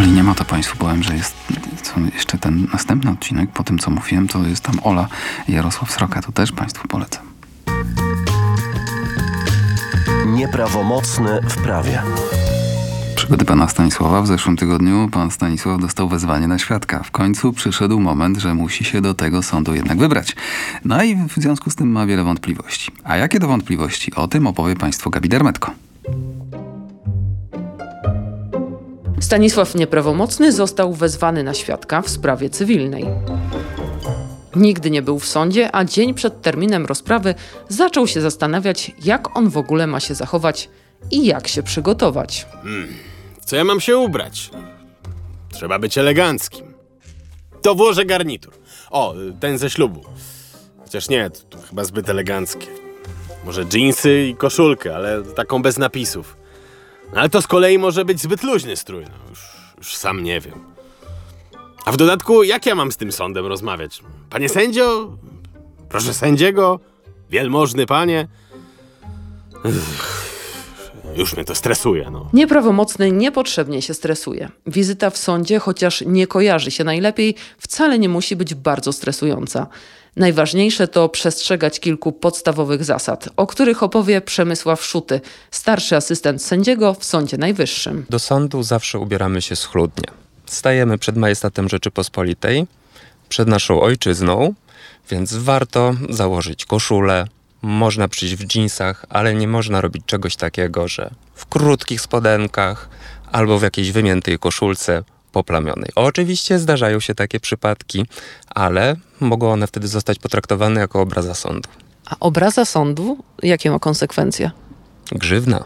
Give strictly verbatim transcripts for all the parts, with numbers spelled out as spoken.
Jeżeli nie ma, to Państwu powiem, że jest co, jeszcze ten następny odcinek. Po tym, co mówiłem, to jest tam Ola i Jarosław Sroka. To też Państwu polecam. Nieprawomocny w prawie. Przygody pana Stanisława. W zeszłym tygodniu pan Stanisław dostał wezwanie na świadka. W końcu przyszedł moment, że musi się do tego sądu jednak wybrać. No i w związku z tym ma wiele wątpliwości. A jakie to wątpliwości? O tym opowie Państwu Gabi Dermetko. Stanisław Nieprawomocny został wezwany na świadka w sprawie cywilnej. Nigdy nie był w sądzie, a dzień przed terminem rozprawy zaczął się zastanawiać, jak on w ogóle ma się zachować i jak się przygotować. Hmm, co ja mam się ubrać? Trzeba być eleganckim. To włożę garnitur. O, ten ze ślubu. Chociaż nie, to, to chyba zbyt eleganckie. Może dżinsy i koszulkę, ale taką bez napisów. No, ale to z kolei może być zbyt luźny strój. No, już, już sam nie wiem. A w dodatku, jak ja mam z tym sądem rozmawiać? Panie sędzio? Proszę sędziego? Wielmożny panie? Uff, już mnie to stresuje, no. Nieprawomocny niepotrzebnie się stresuje. Wizyta w sądzie, chociaż nie kojarzy się najlepiej, wcale nie musi być bardzo stresująca. Najważniejsze to przestrzegać kilku podstawowych zasad, o których opowie Przemysław Szuty, starszy asystent sędziego w Sądzie Najwyższym. Do sądu zawsze ubieramy się schludnie. Stajemy przed majestatem Rzeczypospolitej, przed naszą ojczyzną, więc warto założyć koszulę. Można przyjść w dżinsach, ale nie można robić czegoś takiego, że w krótkich spodenkach albo w jakiejś wymiętej koszulce poplamionej. Oczywiście zdarzają się takie przypadki, ale mogą one wtedy zostać potraktowane jako obraza sądu. A obraza sądu jakie ma konsekwencje? Grzywna.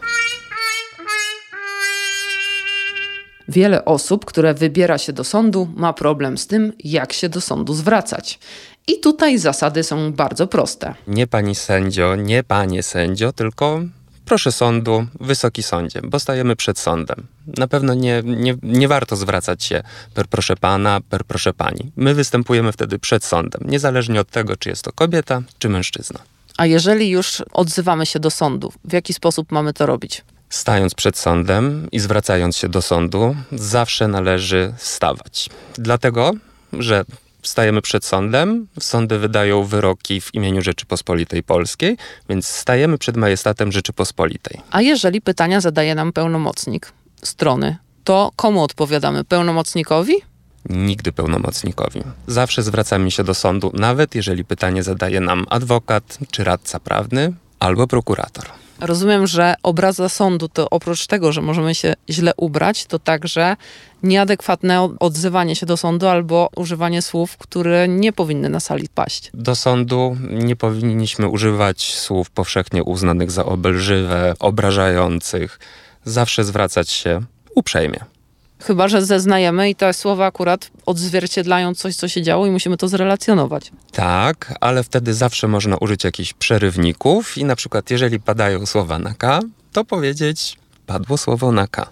Wiele osób, które wybiera się do sądu, ma problem z tym, jak się do sądu zwracać. I tutaj zasady są bardzo proste. Nie pani sędzio, nie panie sędzio, tylko proszę sądu, wysoki sądzie, bo stajemy przed sądem. Na pewno nie, nie, nie warto zwracać się per proszę pana, per proszę pani. My występujemy wtedy przed sądem, niezależnie od tego, czy jest to kobieta, czy mężczyzna. A jeżeli już odzywamy się do sądu, w jaki sposób mamy to robić? Stając przed sądem i zwracając się do sądu, zawsze należy stawać. Dlatego, że stajemy przed sądem, sądy wydają wyroki w imieniu Rzeczypospolitej Polskiej, więc stajemy przed majestatem Rzeczypospolitej. A jeżeli pytania zadaje nam pełnomocnik strony, to komu odpowiadamy? Pełnomocnikowi? Nigdy pełnomocnikowi. Zawsze zwracamy się do sądu, nawet jeżeli pytanie zadaje nam adwokat, czy radca prawny, albo prokurator. Rozumiem, że obraza sądu to oprócz tego, że możemy się źle ubrać, to także nieadekwatne odzywanie się do sądu albo używanie słów, które nie powinny na sali paść. Do sądu nie powinniśmy używać słów powszechnie uznanych za obelżywe, obrażających. Zawsze zwracać się uprzejmie. Chyba że zeznajemy i te słowa akurat odzwierciedlają coś, co się działo i musimy to zrelacjonować. Tak, ale wtedy zawsze można użyć jakichś przerywników i na przykład jeżeli padają słowa na K, to powiedzieć padło słowo na K.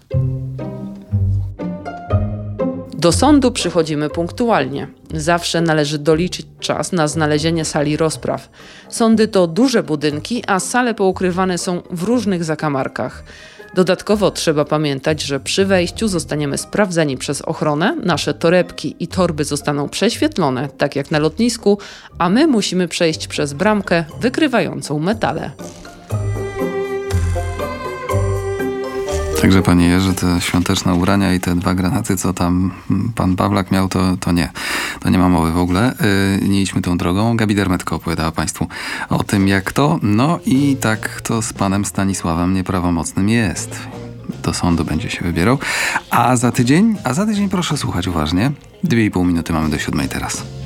Do sądu przychodzimy punktualnie. Zawsze należy doliczyć czas na znalezienie sali rozpraw. Sądy to duże budynki, a sale poukrywane są w różnych zakamarkach. Dodatkowo trzeba pamiętać, że przy wejściu zostaniemy sprawdzeni przez ochronę, nasze torebki i torby zostaną prześwietlone, tak jak na lotnisku, a my musimy przejść przez bramkę wykrywającą metale. Także panie Jerzy, te świąteczne ubrania i te dwa granaty, co tam pan Pawlak miał, to, to nie. To nie ma mowy w ogóle. Yy, nie idźmy tą drogą. Gabi Dermetko opowiadała Państwu o tym, jak to. No i tak to z panem Stanisławem Nieprawomocnym jest. Do sądu będzie się wybierał. A za tydzień, a za tydzień proszę słuchać uważnie. Dwie i pół minuty mamy do siódmej teraz.